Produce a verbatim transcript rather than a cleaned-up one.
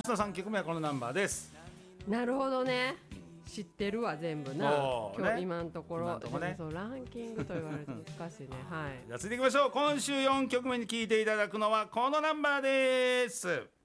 のさんきょくめはこのナンバーです。 なるほどね、知ってるわ全部な、 おー今日ね今のところ今のとこねでもそうランキングと言われると難しいねはい。 じゃあ続いていきましょう。今週よんきょくめに聴いていただくのはこのナンバーです。